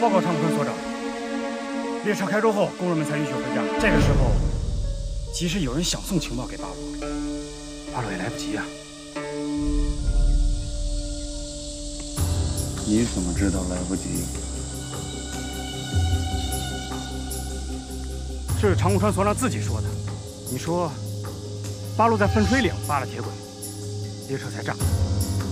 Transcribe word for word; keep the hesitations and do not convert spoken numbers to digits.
报告长谷川所长，列车开出后，工人们才允许回家。这个时候，即使有人想送情报给八路，八路也来不及啊。 你怎么知道来不及？ 是长谷川所长自己说的。你说，八路在分水岭扒了铁轨，列车才炸。